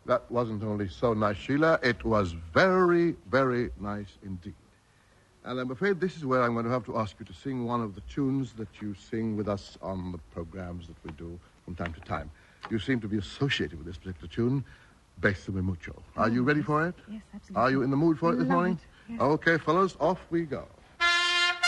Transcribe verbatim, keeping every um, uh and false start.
That wasn't only so nice, Sheila. It was very, very nice indeed. And I'm afraid this is where I'm going to have to ask you to sing one of the tunes that you sing with us on the programs that we do from time to time. You seem to be associated with this particular tune, Bésame Mucho. Are you ready for it? Yes, absolutely. Are you in the mood for it this Love morning? It. Yes. Okay, fellas, off we go.